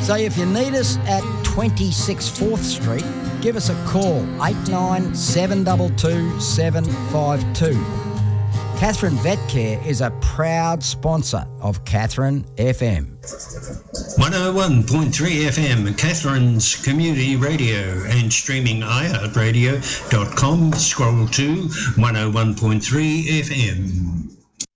So if you need us at 26 4th Street, give us a call, 89722752. 752. Catherine Vet Care is a proud sponsor of Catherine FM. 101.3 FM, Catherine's Community Radio, and streaming iHeartRadio.com. Scroll to 101.3 FM.